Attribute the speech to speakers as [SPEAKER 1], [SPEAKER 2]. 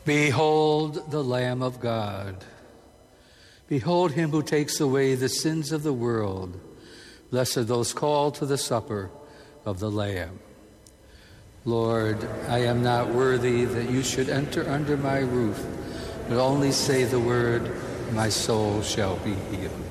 [SPEAKER 1] Behold the Lamb of God. Behold him who takes away the sins of the world. Blessed are those called to the supper of the Lamb. Lord, I am not worthy that you should enter under my roof, but only say the word, my soul shall be healed.